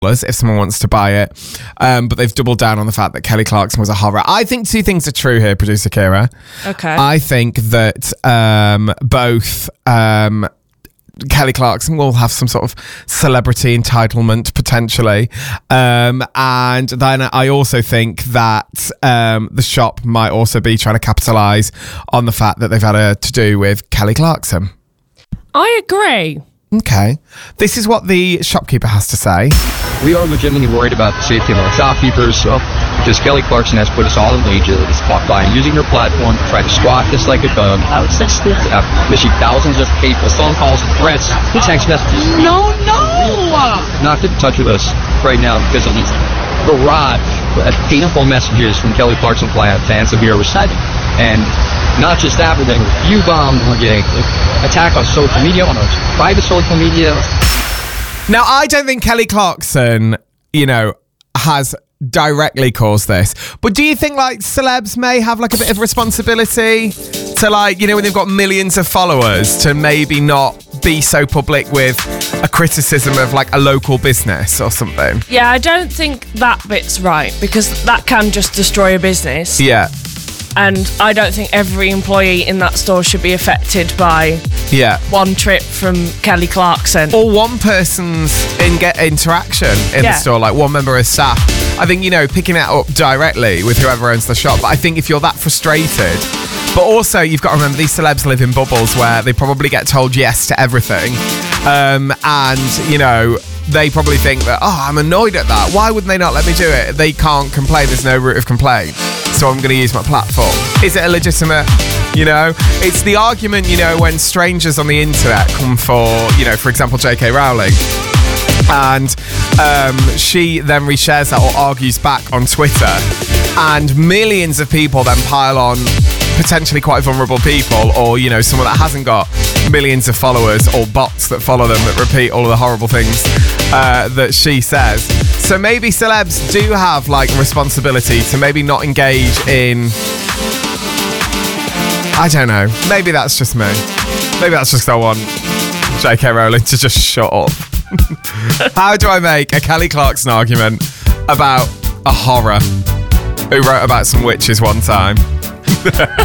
if someone wants to buy it. But they've doubled down on the fact that Kelly Clarkson was a horror. I think two things are true here, producer Kira. Okay. I think that both Kelly Clarkson will have some sort of celebrity entitlement potentially. And then I also think that the shop might also be trying to capitalise on the fact that they've had a to-do with Kelly Clarkson. I agree. Okay. This is what the shopkeeper has to say. We are legitimately worried about the safety of our shopkeepers, because Kelly Clarkson has put us all in danger by using her platform to try to squat us like a dog. Missing thousands of people, phone calls, threats, text messages. No! Not get in touch with us right now because of the barrage of painful messages from Kelly Clarkson fans that we are receiving. And not just that, we're getting review bombed, we're getting attacked on social media, on our private social media. Now, I don't think Kelly Clarkson, has directly caused this. But do you think, celebs may have, a bit of responsibility to, when they've got millions of followers, to maybe not be so public with a criticism of, a local business or something? Yeah, I don't think that bit's right, because that can just destroy a business. Yeah. And I don't think every employee in that store should be affected by one trip from Kelly Clarkson. Or one person's interaction in the store, one member of staff. I think, picking it up directly with whoever owns the shop. But I think if you're that frustrated... But also, you've got to remember, these celebs live in bubbles where they probably get told yes to everything. They probably think that, I'm annoyed at that. Why wouldn't they not let me do it? They can't complain. There's no route of complaint. So I'm going to use my platform. Is it a legitimate, It's the argument, when strangers on the internet come for example, J.K. Rowling. And she then reshares that or argues back on Twitter. And millions of people then pile on potentially quite vulnerable people, or someone that hasn't got millions of followers or bots that follow them that repeat all of the horrible things that she says. So maybe celebs do have responsibility to maybe not engage in, I don't know, maybe that's just me, maybe that's just I want J.K. Rowling to just shut up. How do I make a Kelly Clarkson argument about a horror who wrote about some witches one time?